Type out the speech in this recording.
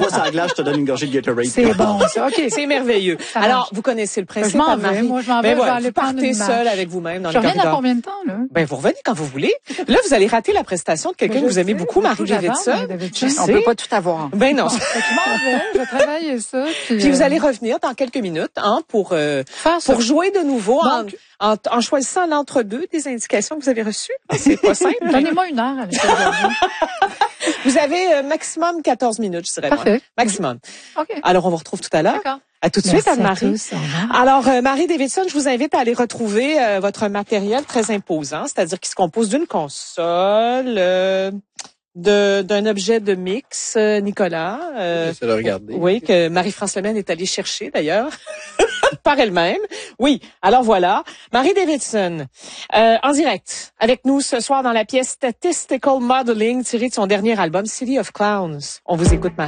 pas sur la glace, je te donne une gorgée de Gatorade. C'est bon, ça. OK. C'est merveilleux. Ça Alors, marche. vous connaissez le principe, Je m'en Anne-Marie. vais. Moi, je m'en vais. Ben Je vais voilà, aller vous prendre partez une seul marche. avec vous-même dans Je le reviens dans corridor. combien de temps, là? Ben, vous revenez quand vous voulez. Là, vous allez rater la prestation de quelqu'un que vous aimez beaucoup, Marie Davidson. Je On sais. peut pas tout avoir. Ben non. Fait que je m'en vais, je vais travailler ça. Puis vous allez revenir dans quelques minutes, hein, pour jouer de nouveau Donc, en choisissant l'entre-deux des indications que vous avez reçues. C'est pas simple. Donnez-moi une heure avec aujourd'hui. Vous avez maximum 14 minutes, je dirais. Parfait. Moi. Maximum. OK. Alors, on vous retrouve tout à l'heure. D'accord. À tout de suite, Anne-Marie. Alors, Marie Davidson, je vous invite à aller retrouver votre matériel très imposant, c'est-à-dire qui se compose d'une console, d'un objet de mix, Nicolas. J'essaie de regarder. Oui, que Marie-France Lemaine est allée chercher d'ailleurs. Par elle-même. Oui. Alors voilà. Marie Davidson, en direct avec nous ce soir dans la pièce Statistical Modeling tirée de son dernier album City of Clowns. On vous écoute, Marie.